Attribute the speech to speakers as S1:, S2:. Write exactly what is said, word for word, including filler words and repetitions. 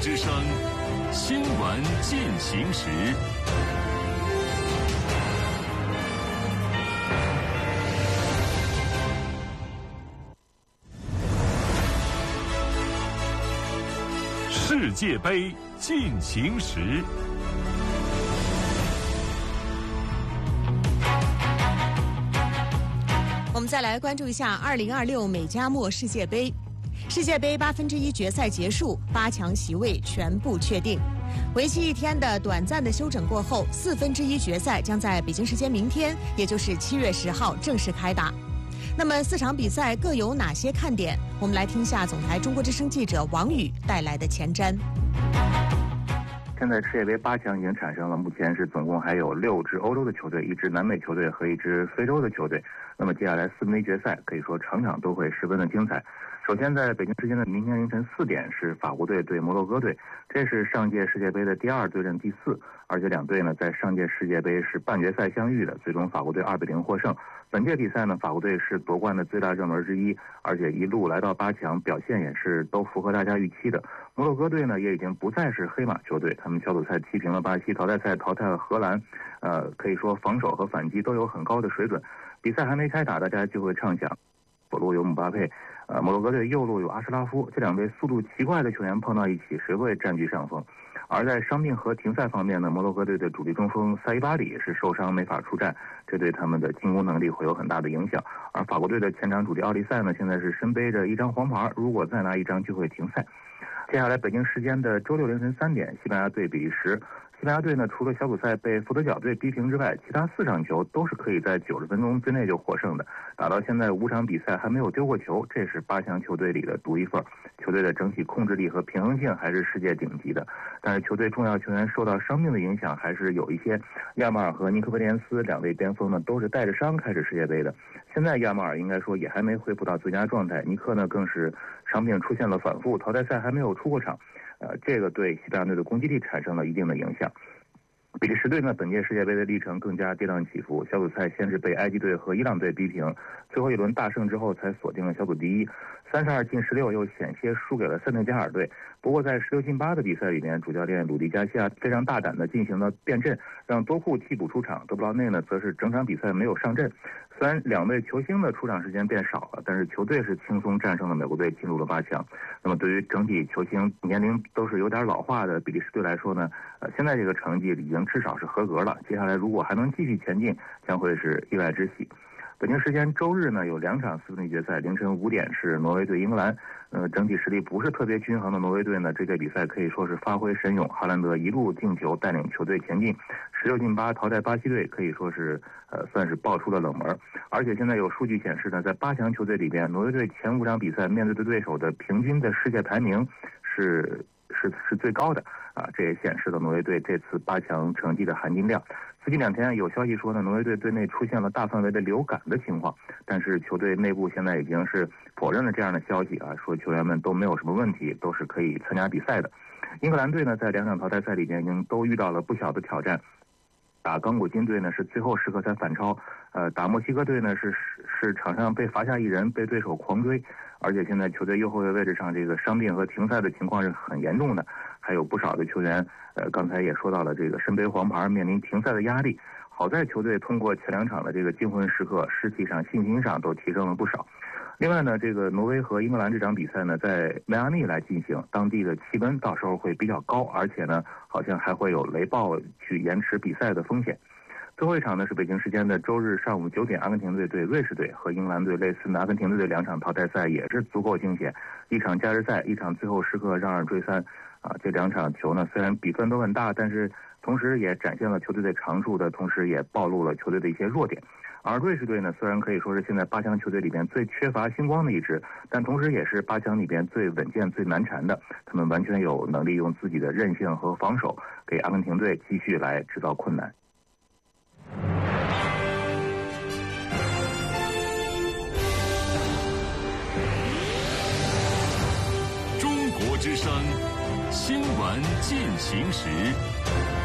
S1: 之声新闻进行时。世界杯进行时。
S2: 我们再来关注一下二零二六美加墨世界杯。世界杯八分之一决赛结束，八强席位全部确定。为期一天的短暂的休整过后，四分之一决赛将在北京时间明天，也就是七月十号正式开打。那么四场比赛各有哪些看点？我们来听一下总台中国之声记者王宇带来的前瞻。
S3: 现在世界杯八强已经产生了，目前是总共还有六支欧洲的球队，一支南美球队和一支非洲的球队。那么接下来四分之一决赛可以说场场都会十分的精彩。首先在北京时间的明天凌晨四点是法国队对摩洛哥队，这是上届世界杯的第二对阵第四，而且两队呢在上届世界杯是半决赛相遇的，最终法国队二比零获胜。本届比赛呢，法国队是夺冠的最大热门之一，而且一路来到八强，表现也是都符合大家预期的。摩洛哥队呢也已经不再是黑马球队，他们小组赛踢平了巴西，淘汰赛淘汰了荷兰，呃，可以说防守和反击都有很高的水准。比赛还没开打，大家就会畅想，左路有姆巴佩，呃，摩洛哥队右路有阿什拉夫，这两队速度奇怪的球员碰到一起，谁会占据上风？而在伤病和停赛方面呢，摩洛哥队的主力中锋萨伊巴里是受伤没法出战，这对他们的进攻能力会有很大的影响。而法国队的前场主力奥利塞呢，现在是身背着一张黄牌，如果再拿一张就会停赛。接下来北京时间的周六凌晨三点，西班牙队比利时。西班牙队呢，除了小组赛被佛得角队逼平之外，其他四场球都是可以在九十分钟之内就获胜的。打到现在五场比赛还没有丢过球，这是八强球队里的独一份。球队的整体控制力和平衡性还是世界顶级的，但是球队重要球员受到伤病的影响还是有一些。亚马尔和尼科威廉斯两位边锋呢，都是带着伤开始世界杯的。现在亚马尔应该说也还没恢复到最佳状态，尼克呢更是伤病出现了反复，淘汰赛还没有出过场。呃，这个对西班牙队的攻击力产生了一定的影响。比利时队呢，本届世界杯的历程更加跌宕起伏。小组赛先是被埃及队和伊朗队逼平，最后一轮大胜之后才锁定了小组第一。三十二进十六又险些输给了塞内加尔队。不过在十六进八的比赛里面，主教练鲁迪加西亚非常大胆地进行了变阵，让多库替补出场，德布劳内呢则是整场比赛没有上阵。虽然两位球星的出场时间变少了，但是球队是轻松战胜了美国队，进入了八强。那么对于整体球星年龄都是有点老化的比利时队来说呢，呃，现在这个成绩已经至少是合格了。接下来如果还能继续前进，将会是意外之喜。北京时间周日呢，有两场四分之一决赛，凌晨五点是挪威对英格兰。呃，整体实力不是特别均衡的挪威队呢，这届比赛可以说是发挥神勇，哈兰德一路进球带领球队前进，十六进八淘汰巴西队，可以说是呃算是爆出了冷门。而且现在有数据显示呢，在八强球队里边，挪威队前五场比赛面对的对手的平均的世界排名是是是最高的啊，这也显示了挪威队这次八强成绩的含金量。最近两天有消息说呢，挪威队队内出现了大范围的流感的情况，但是球队内部现在已经是否认了这样的消息啊，说球员们都没有什么问题，都是可以参加比赛的。英格兰队呢，在两场淘汰赛里边已经都遇到了不小的挑战。打刚果金队呢是最后时刻才反超，呃，打墨西哥队呢是是是场上被罚下一人，被对手狂追，而且现在球队右后卫位置上这个伤病和停赛的情况是很严重的，还有不少的球员，呃，刚才也说到了这个身背黄牌，面临停赛的压力。好在球队通过前两场的这个惊魂时刻，士气上、信心上都提升了不少。另外呢，这个挪威和英格兰这场比赛呢，在迈阿密来进行，当地的气温到时候会比较高，而且呢，好像还会有雷暴去延迟比赛的风险。最后一场呢是北京时间的周日上午九点，阿根廷队对瑞士队，和英格兰队类似的阿根廷队的两场淘汰赛也是足够惊险，一场加时赛，一场最后时刻让二追三啊，这两场球呢虽然比分都很大，但是同时也展现了球队的长处的同时，也暴露了球队的一些弱点。而瑞士队呢，虽然可以说是现在八强球队里边最缺乏星光的一支，但同时也是八强里边最稳健、最难缠的。他们完全有能力用自己的韧性和防守，给阿根廷队继续来制造困难。
S1: 中国之声新闻进行时。